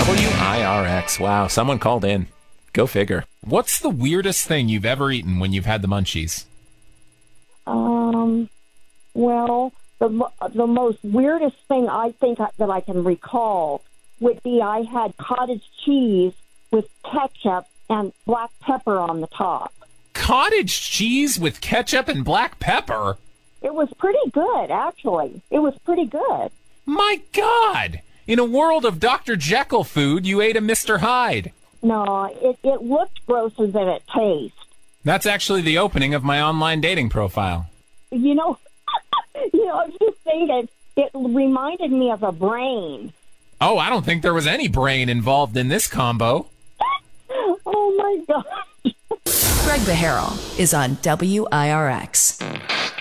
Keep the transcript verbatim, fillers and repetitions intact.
W I R X. Wow, someone called in. Go figure. What's the weirdest thing you've ever eaten when you've had the munchies? Um, well, the mo- the most weirdest thing I think I, that I can recall would be I had cottage cheese with ketchup and black pepper on the top. Cottage cheese with ketchup and black pepper? It was pretty good, actually. It was pretty good. My God! In a world of Doctor Jekyll food, you ate a Mister Hyde. No, it, it looked grosser than it tastes. That's actually the opening of my online dating profile. You know, you know, I was just thinking, it reminded me of a brain. Oh, I don't think there was any brain involved in this combo. Oh, my God. Greg Beharo is on W I R X.